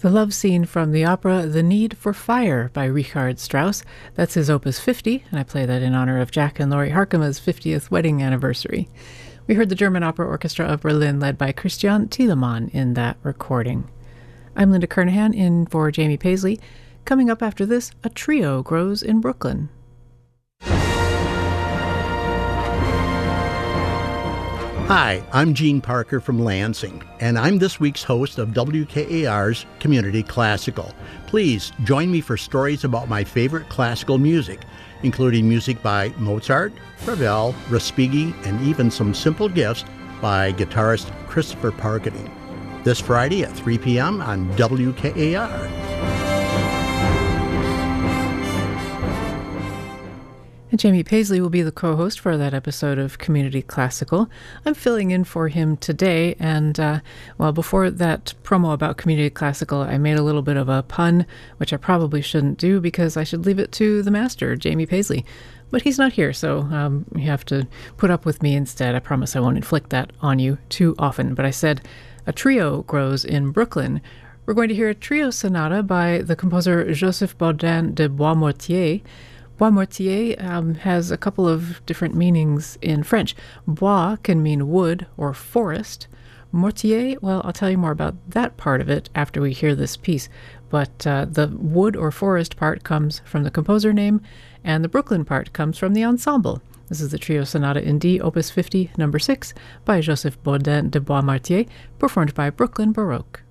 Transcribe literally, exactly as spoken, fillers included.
The love scene from the opera The Need for Fire by Richard Strauss. That's his Opus fifty, and I play that in honor of Jack and Laurie Harkema's fiftieth wedding anniversary. We heard the German Opera Orchestra of Berlin led by Christian Thielemann in that recording. I'm Linda Kernahan in for Jamie Paisley. Coming up after this, a trio grows in Brooklyn. Hi, I'm Gene Parker from Lansing, and I'm this week's host of W K A R's Community Classical. Please join me for stories about my favorite classical music, including music by Mozart, Ravel, Respighi, and even some simple gifts by guitarist Christopher Parkening. This Friday at three p.m. on W K A R. And Jamie Paisley will be the co-host for that episode of Community Classical. I'm filling in for him today, and uh, well, before that promo about Community Classical, I made a little bit of a pun, which I probably shouldn't do because I should leave it to the master, Jamie Paisley. But he's not here, so um, you have to put up with me instead. I promise I won't inflict that on you too often. But I said a trio grows in Brooklyn. We're going to hear a trio sonata by the composer Joseph Bodin de Boismortier. Boismortier um, has a couple of different meanings in French. Bois can mean wood or forest. Mortier, well, I'll tell you more about that part of it after we hear this piece. But uh, the wood or forest part comes from the composer name, and the Brooklyn part comes from the ensemble. This is the trio sonata in D, Opus fifty, number six, by Joseph Bodin de Boismortier, performed by Brooklyn Baroque.